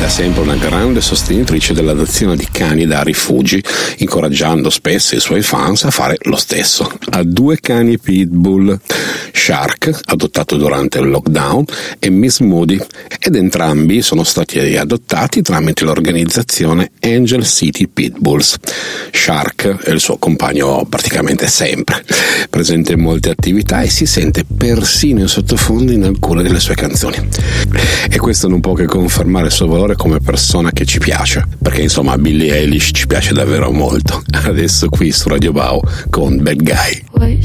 da sempre una grande sostenitrice dell'adozione di cani da rifugi, incoraggiando spesso i suoi fans a fare lo stesso. Ha 2 cani pitbull, Shark, adottato durante il lockdown, e Miss Moody, ed entrambi sono stati adottati tramite l'organizzazione Angel City Pitbulls. Shark è il suo compagno praticamente sempre, presente in molte attività e si sente persino in sottofondo in alcune delle sue canzoni. E questo non può che confermare il suo valore come persona che ci piace, perché insomma Billie Eilish ci piace davvero molto. Adesso qui su Radio Bao con Bad Guy.